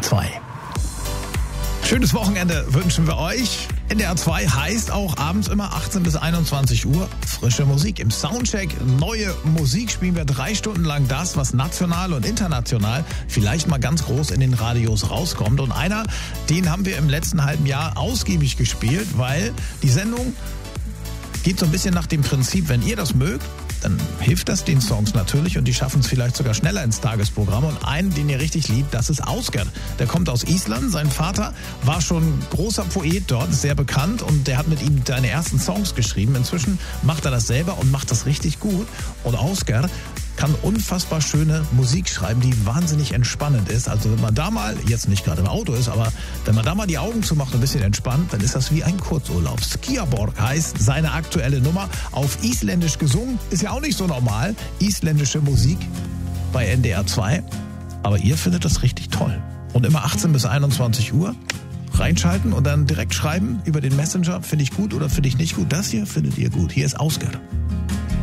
2. Schönes Wochenende wünschen wir euch. NDR 2 heißt auch abends immer 18 bis 21 Uhr frische Musik. Im Soundcheck neue Musik spielen wir 3 Stunden lang das, was national und international vielleicht mal ganz groß in den Radios rauskommt. Und den haben wir im letzten halben Jahr ausgiebig gespielt, weil die Sendung geht so ein bisschen nach dem Prinzip, wenn ihr das mögt, dann hilft das den Songs natürlich und die schaffen es vielleicht sogar schneller ins Tagesprogramm. Und einen, den ihr richtig liebt, das ist Ásgeir. Der kommt aus Island. Sein Vater war schon großer Poet dort, ist sehr bekannt und der hat mit ihm seine ersten Songs geschrieben. Inzwischen macht er das selber und macht das richtig gut. Und Ásgeir kann unfassbar schöne Musik schreiben, die wahnsinnig entspannend ist. Also wenn man da mal, jetzt nicht gerade im Auto ist, aber wenn man da mal die Augen zumacht und ein bisschen entspannt, dann ist das wie ein Kurzurlaub. Skjærborg heißt seine aktuelle Nummer, auf Isländisch gesungen. Ist ja auch nicht so normal, isländische Musik bei NDR 2. Aber ihr findet das richtig toll. Und immer 18 bis 21 Uhr reinschalten und dann direkt schreiben über den Messenger, finde ich gut oder finde ich nicht gut. Das hier findet ihr gut. Hier ist Ásgeir.